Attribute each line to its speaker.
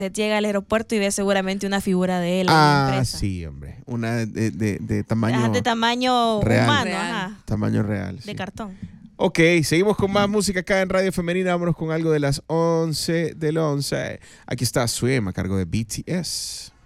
Speaker 1: Usted llega al aeropuerto y ve seguramente una figura de él en la empresa.
Speaker 2: Sí, hombre. Una de tamaño
Speaker 1: De tamaño
Speaker 2: real.
Speaker 1: humano,
Speaker 3: Real.
Speaker 1: ajá.
Speaker 2: Tamaño real.
Speaker 1: De
Speaker 2: Sí.
Speaker 1: cartón.
Speaker 2: Ok, seguimos con más música acá en Radio Femenina. Vámonos con algo de las 11 del 11. Aquí está Swim a cargo de BTS.